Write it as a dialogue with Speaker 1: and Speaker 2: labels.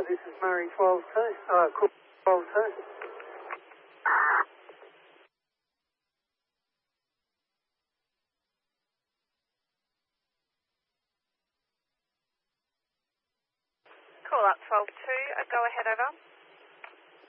Speaker 1: This is Murray 12-2. Cook 12-2.
Speaker 2: Call up 12-2. Go ahead, over.